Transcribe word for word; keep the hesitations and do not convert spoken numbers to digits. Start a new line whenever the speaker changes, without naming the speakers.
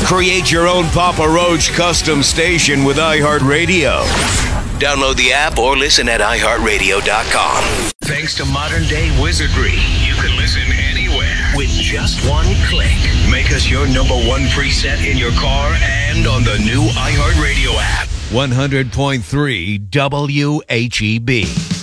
Create your own Papa Roach custom station with iHeartRadio. Download the app or listen at i heart radio dot com. Thanks to modern day wizardry, you can listen anywhere with just one click. Make us your number one preset in your car and on the new iHeartRadio app. one hundred point three W H E B.